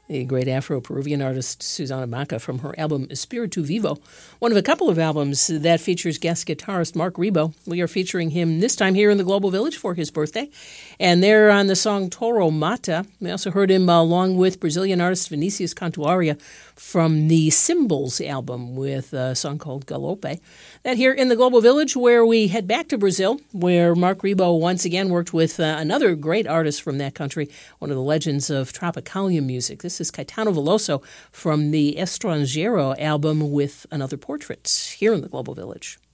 the great Afro-Peruvian artist Susana Baca from her album Espiritu Vivo, one of a couple of albums that features guest guitarist Mark Rebo. We are featuring him this time here in the Global Village for his birthday, and they're on the song Toro Mata. We also heard him along with Brazilian artist Vinicius Cantuaria from the Symbols album with a song called Galope. That here in the Global Village, where we head back to Brazil, where Mark Rebo once again worked with another great artist from that country, one of the legends of Tropicalia music. This is Caetano Veloso from the Estrangeiro album with Another Portrait here in the Global Village.